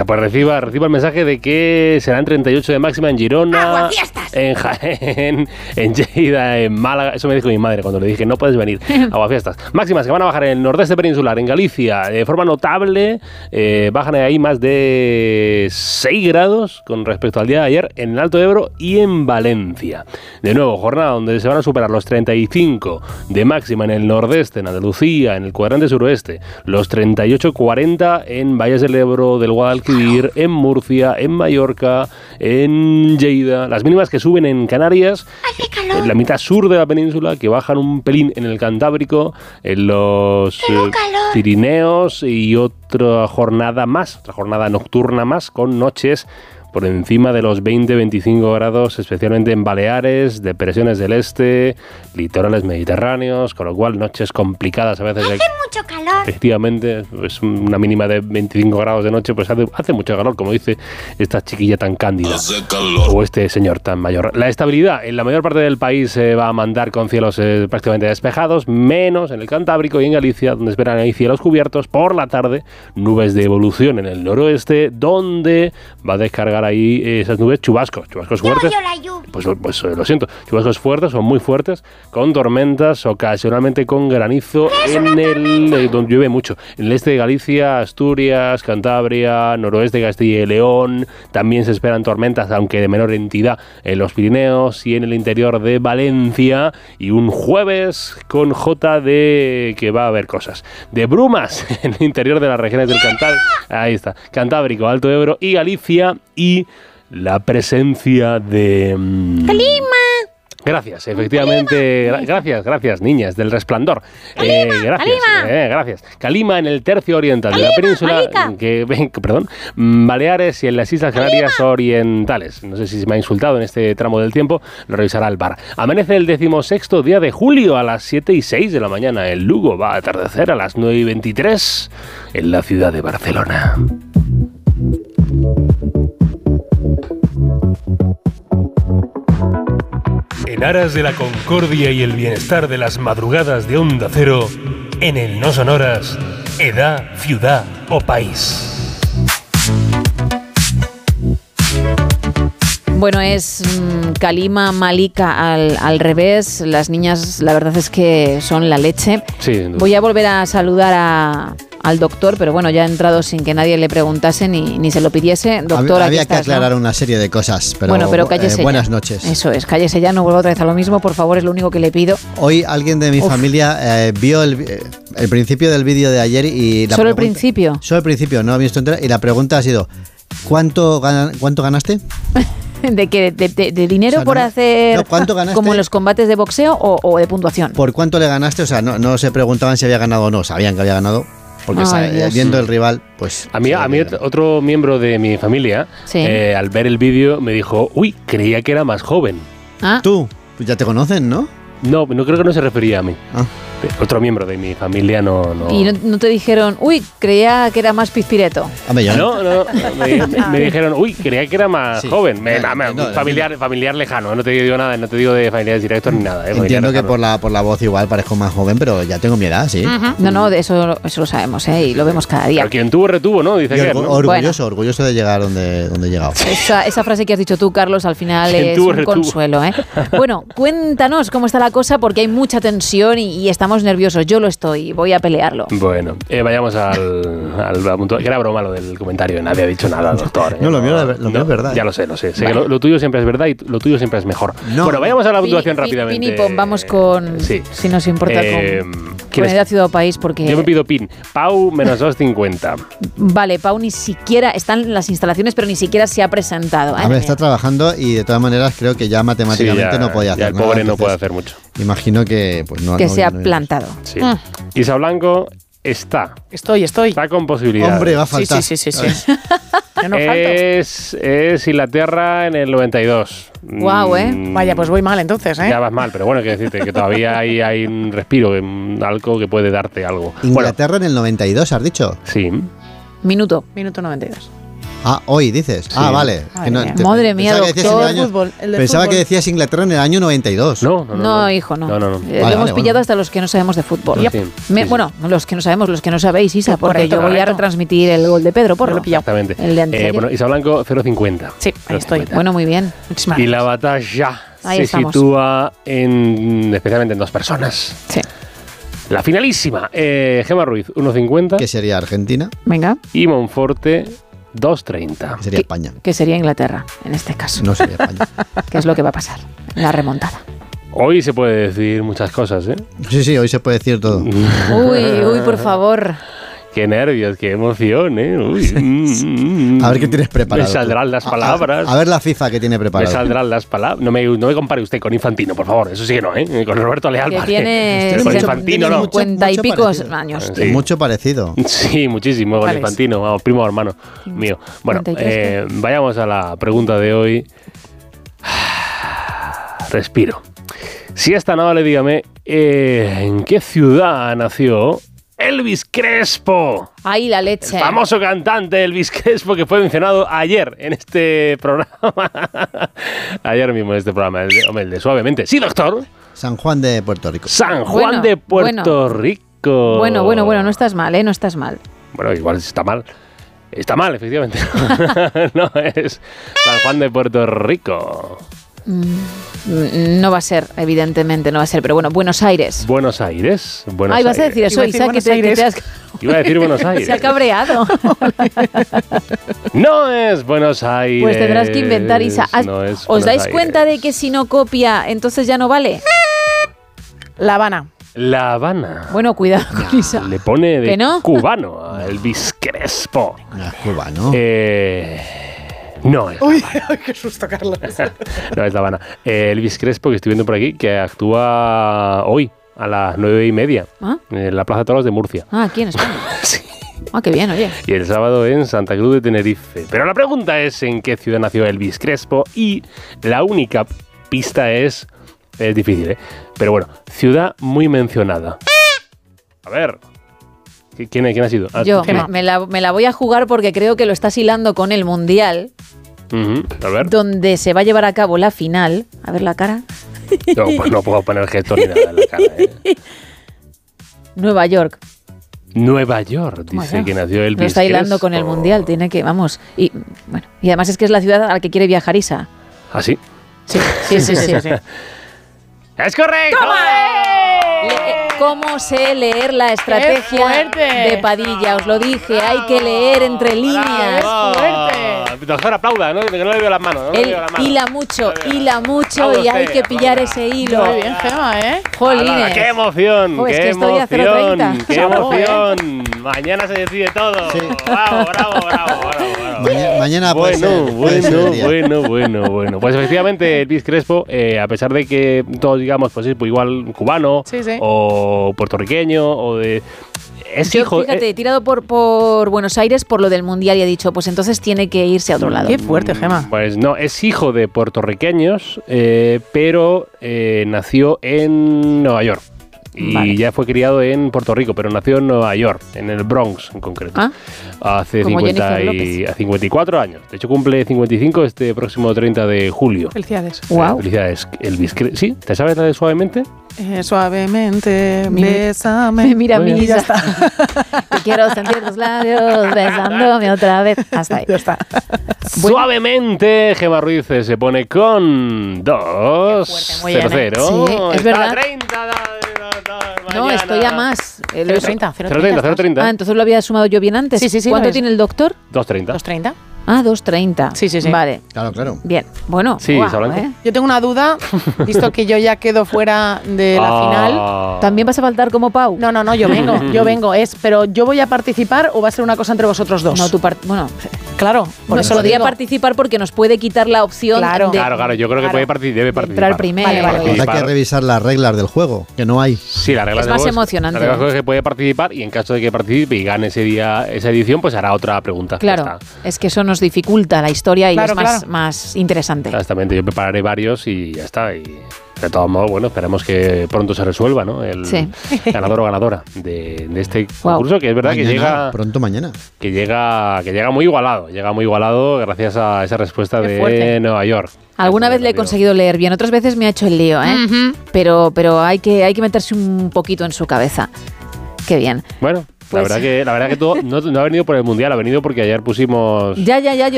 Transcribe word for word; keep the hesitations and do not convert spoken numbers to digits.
pues reciba, reciba el mensaje de que serán treinta y ocho de máxima en Girona, ¡Aguafiestas! En Jaén, en Lleida, en Málaga. Eso me dijo mi madre cuando le dije, no puedes venir. Aguafiestas. Máximas que van a bajar en el nordeste peninsular, en Galicia, de forma notable. Eh, bajan ahí más de seis grados con respecto al día de ayer en el Alto Ebro y en Valencia. De nuevo, jornada donde se van a superar los treinta y cinco de máxima en el nordeste, en Andalucía, en el cuadrante suroeste, los treinta y ocho cuarenta en Valles del Ebro, del Guadalquivir, en Murcia, en Mallorca, en Lleida. Las mínimas que suben en Canarias, en la mitad sur de la península, que bajan un pelín en el Cantábrico, en los eh, Pirineos, y otra jornada más, otra jornada nocturna más, con noches por encima de los veinte a veinticinco grados, especialmente en Baleares, depresiones del este, litorales mediterráneos, con lo cual noches complicadas a veces. Hace mucho calor. Efectivamente, es una mínima de veinticinco grados de noche, pues hace, hace mucho calor, como dice esta chiquilla tan cándida. Hace calor. O este señor tan mayor. La estabilidad en la mayor parte del país se va a mandar con cielos eh, prácticamente despejados, menos en el Cantábrico y en Galicia, donde esperan ahí cielos cubiertos. Por la tarde, nubes de evolución en el noroeste, donde va a descargar ahí esas nubes chubascos, chubascos fuertes. Yo, yo la lluvia. Pues, pues lo siento, chubascos fuertes, son muy fuertes, con tormentas, ocasionalmente con granizo en el, eh, donde llueve mucho. En el este de Galicia, Asturias, Cantabria, noroeste de Castilla y León, también se esperan tormentas, aunque de menor entidad, en los Pirineos y en el interior de Valencia. Y un jueves con J de que va a haber cosas. De brumas en el interior de las regiones del Cantábrico, ahí está, Cantábrico, Alto Ebro y Galicia, y la presencia de... Mmm, ¡Calima! Gracias, efectivamente. Gra- gracias, gracias, niñas, del Resplandor. Calima, Eh, gracias, Calima. eh, gracias. Calima en el tercio oriental Calima, de la península, Malica. que, ven, perdón, mm, Baleares y en las Islas Canarias orientales. No sé si se me ha insultado en este tramo del tiempo, lo revisará el bar. Amanece el decimosexto día de julio a las siete y seis de la mañana. El Lugo va a atardecer a las nueve y veintitrés en la ciudad de Barcelona. En aras de la concordia y el bienestar de las madrugadas de Onda Cero, en el No Sonoras, edad, ciudad o país. Bueno, es mmm, Calima, Malika al, al revés. Las niñas, la verdad es que son la leche. Sí, sin duda. Voy a volver a saludar a, al doctor, pero bueno, ya ha entrado sin que nadie le preguntase ni, ni se lo pidiese. Doctor, Había aquí que estás, aclarar ¿no? una serie de cosas, pero, bueno, pero cállese eh, buenas ya. noches. Eso es, cállese ya, no vuelva otra vez a lo mismo, por favor, es lo único que le pido. Hoy alguien de mi Uf. familia eh, vio el, eh, el principio del vídeo de ayer y la ¿Solo el pregunta- principio? Solo el principio, no he visto entera, y la pregunta ha sido ¿cuánto, gana- ¿cuánto ganaste? ¿De qué? ¿De, de, de dinero O sea, por no- hacer no, ¿cuánto ganaste? como en los combates de boxeo o, o de puntuación? ¿Por cuánto le ganaste? O sea, no, no se preguntaban si había ganado o no, sabían que había ganado, porque Ay, sa- eh, Dios. viendo el rival, pues... A mí, a mí sabía. otro miembro de mi familia, Sí. eh, al ver el vídeo, me dijo, uy, creía que era más joven. ¿Ah? Tú, pues ya te conocen, ¿no? No, no creo que no se refería a mí. Ah. Otro miembro de mi familia no... no. Y no, no te dijeron, uy, creía que era más pizpireto. Hombre, yo No, no, me, me- me dijeron, uy, creía que era más Sí. joven. Me- No, me- no, familiar, familiar lejano, no te digo nada, no te digo de familiares directos ni nada. Eh, familiar entiendo que lejano. por la, por la voz igual parezco más joven, pero ya tengo mi edad, sí. No, no, de eso, eso lo sabemos, ¿eh? Y lo vemos cada día. Pero quien tuvo, retuvo, ¿no? Dice Y que orgu- ¿no? orgulloso, orgulloso de llegar donde, donde he llegado. Esa, esa frase que has dicho tú, Carlos, al final Quien es tuvo, un retuvo. consuelo, ¿eh? Bueno, cuéntanos cómo está la cosa, porque hay mucha tensión y, y estamos nerviosos. Yo lo estoy, voy a pelearlo. Bueno, eh, vayamos al, al, al punto. Que era broma lo del comentario, nadie ha dicho nada, doctor. eh, No, lo mío era- lo mío es verdad. Ya lo sé, lo sé. Sé Vale. que lo, lo tuyo siempre es verdad y lo tuyo siempre es mejor. No. Bueno, vayamos a la Pini- puntuación pi- rápidamente. Pini, pon, vamos con, Sí. si nos importa, Eh, con, con ¿quieres? edad, ciudad o país, porque... Yo me pido pin. Pau menos dos cincuenta. Vale, Pau ni siquiera, están en las instalaciones, pero ni siquiera se ha presentado. A ver, está trabajando y de todas maneras creo que ya matemáticamente Sí, ya- no podía hacer ya el nada, pobre no entonces puede hacer mucho. Imagino que pues no que no- se ha no- plantado. Sí. Ah. Isa Blanco está. Estoy, estoy. Está con posibilidades. Hombre, va a Sí, faltar. sí, sí, sí, sí. Yo no falto. Es, es Inglaterra en el noventa y dos. Guau, ¿eh? Mm, Vaya, pues voy mal entonces, ¿eh? Ya vas mal, pero bueno, quiero decirte que todavía hay, hay un respiro, un- algo que puede darte algo. Inglaterra en el noventa y dos, has dicho. Bueno, sí. Minuto. Minuto noventa y dos. Ah, hoy dices. Sí. Ah, vale. Madre Que no- mía. te- Madre mía, pensaba que decías doctor. en el año- Fútbol, el de Pensaba fútbol. que decías Inglaterra en el año noventa y dos. No, no, no. No, no. hijo, no. No, no, no. Eh, Vale, lo vale, hemos pillado bueno. hasta los que no sabemos de fútbol. Yep. Sí, Me- sí, bueno, los que no sabemos, los que no sabéis, Isa, porque Correcto, yo voy a correcto. retransmitir el gol de Pedro Porro. Yo lo he pillado. Exactamente. El de antes de Eh, ayer. bueno, Isa Blanco, cero cincuenta. Sí, ahí estoy. Bueno, muy bien. Muchísimas Y la gracias. batalla Ahí se estamos. sitúa en, especialmente en dos personas. Sí. La finalísima, eh, Gemma Ruiz, uno cincuenta. Que sería Argentina, Venga, Y Monforte, dos treinta. que sería ¿Qué? España. que sería Inglaterra, en este caso. No sería España. Que es lo que va a pasar. La remontada. Hoy se puede decir muchas cosas, ¿eh? Sí, sí, hoy se puede decir todo. Uy, uy, por favor. Qué nervios, qué emoción, ¿eh? Uy, mm, mm, A ver qué tienes preparado. Me saldrán las A- a- palabras. A, ver la FIFA que tiene Me preparado. saldrán las palabras. No me, no me compare usted con Infantino, por favor. Eso sí que no, ¿eh? Con Roberto Leal. Que vale. tiene Con mucho- Infantino, tiene no. mucho- cincuenta y mucho pico parecido. años. Sí. Mucho parecido. Sí, muchísimo con ¿Cuál es? Infantino, vamos, primo hermano mío. Bueno, cuarenta y tres, eh, vayamos a la pregunta de hoy. Respiro. Si es tan amable, dígame, eh, ¿en qué ciudad nació Elvis Crespo? Ahí la El leche. famoso cantante Elvis Crespo que fue mencionado ayer en este programa. Ayer mismo en este programa, el de, hombre, el de Suavemente. Sí, doctor. San Juan de Puerto Rico. San Juan Bueno, de Puerto Rico. Bueno, bueno, bueno, no estás mal, ¿eh? No estás mal. Bueno, igual está mal. Está mal, efectivamente. No es San Juan de Puerto Rico. Mm, No va a ser, evidentemente, no va a ser. Pero bueno, Buenos Aires. Buenos Aires. Buenos Ay, vas a Aires. decir eso, Iba a decir Isa, que Buenos te, que Aires. te has... Iba a decir Buenos Aires. Se ha cabreado. No es Buenos Aires. Pues tendrás que inventar, Isa. Has- No es ¿Os Buenos dais Aires. cuenta de que si no copia, entonces ya no vale? La Habana. La Habana. Bueno, cuidado con Isa. Le pone de ¿Que no? cubano a Elvis Crespo. Ah, cubano. Eh, no es Uy, ay, qué susto, Carlos. No es La Habana. Eh, Elvis Crespo, que estoy viendo por aquí, que actúa hoy a las nueve y media ¿Ah? en la Plaza de Toros de Murcia. Ah, aquí en España. Sí. Ah, qué bien, oye. Y el sábado en Santa Cruz de Tenerife. Pero la pregunta es en qué ciudad nació Elvis Crespo y la única pista es... Es difícil, ¿eh? Pero bueno, ciudad muy mencionada. A ver. ¿Quién, quién ha sido? Ah, Yo ¿quién? me, me la, me la voy a jugar porque creo que lo estás hilando con el Mundial, Ujú, a ver. donde se va a llevar a cabo la final. A ver la cara. No, pues no puedo poner gesto ni nada en la cara, ¿eh? Nueva York. Nueva York, dice Bueno, que nació Elvis Lo está hilando Crespo. con el Mundial. Tiene que, vamos. Y bueno, y además es que es la ciudad a la que quiere viajar Isa. ¿Ah, sí? Sí, sí, sí, sí. sí. ¡Es correcto! Le- ¿Cómo sé leer la estrategia fuerte! de Padilla? Os lo dije, hay que leer entre líneas. ¡Bravo! fuerte! Doctor, aplauda, ¿no? Que no le veo las manos. No le Él veo las manos. hila mucho, No le veo. hila mucho Bravo y hay usted, que pillar aplauda. ese hilo. Muy bien, Gema, ¿eh? Jolines. Ala, ¡qué emoción! Jo, es ¡Qué que estoy a cero emoción! treinta. ¡Qué Bravo, ¿eh? emoción! Mañana se decide todo. Sí. ¡Bravo, bravo, bravo, bravo, bravo! Mañana, mañana puede Bueno, ser, puede ser bueno, el día. bueno, bueno, bueno. Pues efectivamente, Elvis Crespo, eh, a pesar de que todos digamos, pues es pues igual cubano Sí, sí. o puertorriqueño o de... Es Yo, hijo... fíjate, eh, he tirado por, por Buenos Aires por lo del Mundial y he dicho, pues entonces tiene que irse a otro lado. Qué fuerte, Gema. Pues no, es hijo de puertorriqueños, eh, pero eh, nació en Nueva York. Y Vale. ya fue criado en Puerto Rico, pero nació en Nueva York, en el Bronx en concreto. Ah, Hace como cincuenta Jennifer y, López. a cincuenta y cuatro años. De hecho, cumple cincuenta y cinco este próximo treinta de julio. Felicidades. wow. Felicidades, Elvis. Cre- ¿Sí? ¿Te sabes la de Suavemente? Eh, suavemente, Mi- bésame. Mira, Muy mi bien. Y ya Isa. está. Que quiero sentir tus labios besándome otra vez. Hasta ahí. Ya está. Bueno. Suavemente, Gemma Ruiz se pone con dos Muy bien, cero ¿eh? cero. Sí, es Está verdad. treinta, da- da- da- No, mañana. estoy a más. Eh, lo- cero treinta, cero treinta, cero treinta. Ah, entonces lo había sumado yo bien antes. Sí, sí, sí, ¿Cuánto lo ves. tiene el doctor? dos treinta. ¿dos treinta? Ah, dos treinta. Sí, sí, sí. Vale, Claro, claro. bien. Bueno, Sí, guau, Isa Blanco. ¿eh? Yo tengo una duda, visto que yo ya quedo fuera de la final. ¿También vas a faltar como Pau? No, no, no, yo vengo, yo vengo. Es, pero ¿yo voy a participar o va a ser una cosa entre vosotros dos? No, tu part- bueno, Claro, por no eso lo podría digo. participar porque nos puede quitar la opción Claro. de, Claro, claro, yo creo que Claro. puede participar, debe de participar. entrar primero. Vale, vale. Pues hay Participar. que revisar las reglas del juego, que no hay. Sí, la regla Es de más juego emocionante. La regla del juego es que puede participar y en caso de que participe y gane ese día esa edición, pues hará otra pregunta. Ya Claro, está. es que eso nos dificulta la historia y Claro, es más, claro. más interesante. Exactamente, yo prepararé varios y ya está. Y De todos modos, bueno, esperemos que pronto se resuelva, ¿no? El Sí. ganador o ganadora de, de este Wow. concurso, que es verdad Mañana, que llega pronto mañana. que llega que llega muy igualado, llega muy igualado gracias a esa respuesta Qué de fuerte. Nueva York. Alguna Eso vez le he digo. conseguido leer bien, otras veces me ha hecho el lío, ¿eh? Ujú. Pero, pero hay que, hay que meterse un poquito en su cabeza. Qué bien. Bueno, Pues- la verdad que la verdad que todo no, no ha venido por el mundial, ha venido porque ayer pusimos Ya, ya, ya, yo